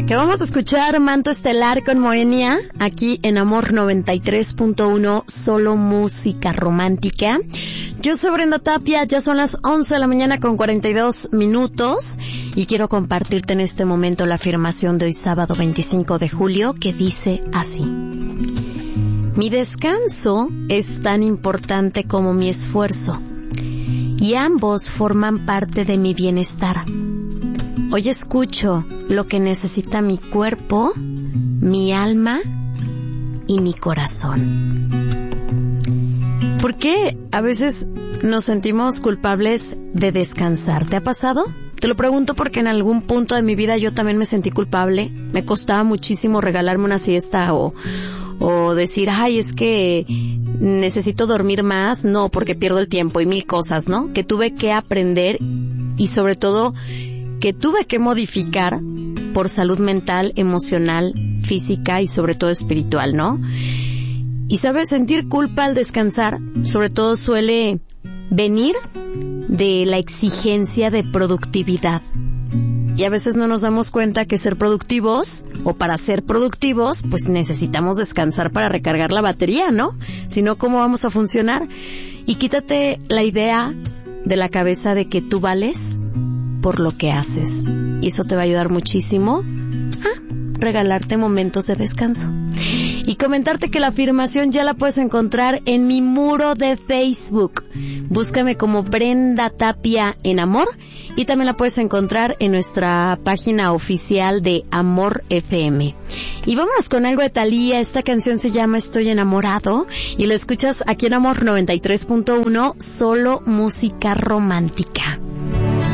Acabamos de escuchar Manto Estelar con Moenia, aquí en Amor 93.1, solo música romántica. Yo soy Brenda Tapia, ya son las 11 de la mañana con 42 minutos y quiero compartirte en este momento la afirmación de hoy sábado 25 de julio que dice así: mi descanso es tan importante como mi esfuerzo y ambos forman parte de mi bienestar. Hoy escucho lo que necesita mi cuerpo, mi alma y mi corazón. ¿Por qué a veces nos sentimos culpables de descansar? ¿Te ha pasado? Te lo pregunto porque en algún punto de mi vida yo también me sentí culpable. Me costaba muchísimo regalarme una siesta o decir, ay, es que necesito dormir más. No, porque pierdo el tiempo y mil cosas, ¿no? Que tuve que aprender y sobre todo que tuve que modificar por salud mental, emocional, física y sobre todo espiritual, ¿no? Y sabes, sentir culpa al descansar, sobre todo suele venir de la exigencia de productividad. Y a veces no nos damos cuenta que ser productivos, o para ser productivos, pues necesitamos descansar para recargar la batería, ¿no? Si no, ¿cómo vamos a funcionar? Y quítate la idea de la cabeza de que tú vales por lo que haces. Y eso te va a ayudar muchísimo a regalarte momentos de descanso. Y comentarte que la afirmación ya la puedes encontrar en mi muro de Facebook. Búscame como Brenda Tapia en Amor y también la puedes encontrar en nuestra página oficial de Amor FM. Y vámonos con algo de Thalía. Esta canción se llama Estoy enamorado y lo escuchas aquí en Amor 93.1, solo música romántica.